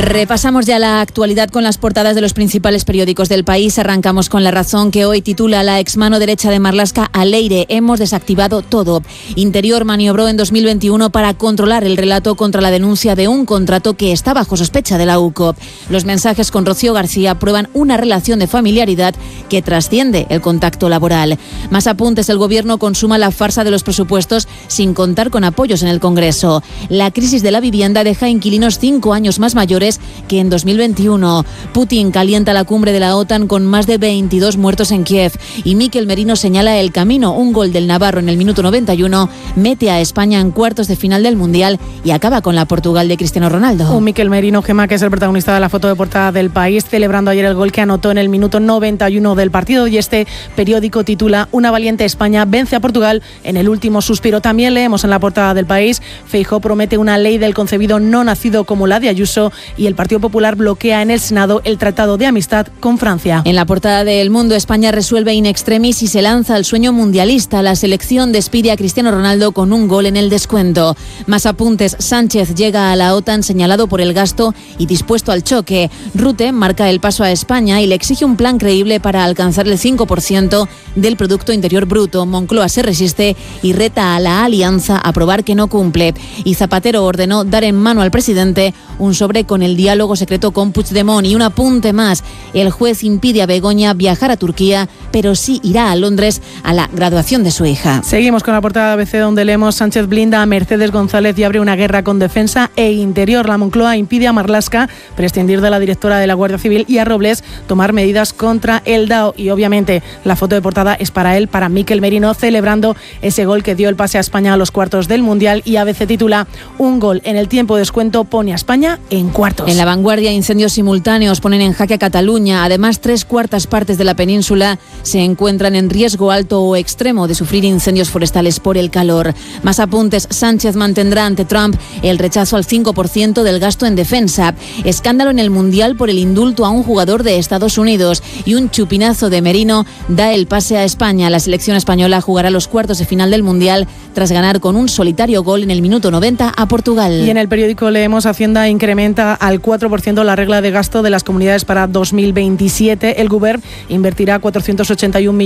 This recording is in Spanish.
Repasamos ya la actualidad con las portadas de los principales periódicos del país. Arrancamos con La Razón, que hoy titula: la exmano derecha de Marlaska a Leire, hemos desactivado todo. Interior maniobró en 2021 para controlar el relato contra la denuncia de un contrato que está bajo sospecha de la UCOP. Los mensajes con Rocío García prueban una relación de familiaridad que trasciende el contacto laboral. Más apuntes: el gobierno consuma la farsa de los presupuestos sin contar con apoyos en el Congreso. La crisis de la vivienda deja inquilinos 5 años más mayores que en 2021. Putin calienta la cumbre de la OTAN con más de 22 muertos en Kiev. Y Mikel Merino señala el camino. Un gol del navarro en el minuto 91 mete a España en cuartos de final del Mundial y acaba con la Portugal de Cristiano Ronaldo. Un Mikel Merino, Gemma, que es el protagonista de la foto de portada del país, celebrando ayer el gol que anotó en el minuto 91 del partido. Y este periódico titula: una valiente España vence a Portugal en el último suspiro. También leemos en la portada del país: Feijóo promete una ley del concebido no nacido como la de Ayuso, y el Partido Popular bloquea en el Senado el Tratado de Amistad con Francia. En la portada de El Mundo, España resuelve in extremis y se lanza al sueño mundialista. La selección despide a Cristiano Ronaldo con un gol en el descuento. Más apuntes: Sánchez llega a la OTAN señalado por el gasto y dispuesto al choque. Rutte marca el paso a España y le exige un plan creíble para alcanzar el 5% del Producto Interior Bruto. Moncloa se resiste y reta a la alianza a probar que no cumple. Y Zapatero ordenó dar en mano al presidente un sobre con el diálogo secreto con Puigdemont. Y un apunte más: el juez impide a Begoña viajar a Turquía, pero sí irá a Londres a la graduación de su hija. Seguimos con la portada de ABC, donde leemos: Sánchez blinda a Mercedes González y abre una guerra con Defensa e Interior. La Moncloa impide a Marlaska prescindir de la directora de la Guardia Civil y a Robles tomar medidas contra el DAO. Y obviamente la foto de portada es para él, para Mikel Merino, celebrando ese gol que dio el pase a España a los cuartos del Mundial. Y ABC titula: un gol en el tiempo de descuento pone a España en cuartos. En La Vanguardia, incendios simultáneos ponen en jaque a Cataluña. Además, 3/4 partes de la península se encuentran en riesgo alto o extremo de sufrir incendios forestales por el calor. Más apuntes: Sánchez mantendrá ante Trump el rechazo al 5% del gasto en defensa. Escándalo en el Mundial por el indulto a un jugador de Estados Unidos. Y un chupinazo de Merino da el pase a España. La selección española jugará los cuartos de final del Mundial tras ganar con un solitario gol en el minuto 90 a Portugal. Y en el periódico leemos: Hacienda incrementa al 4% la regla de gasto de las comunidades para 2027. El Govern invertirá 481 millones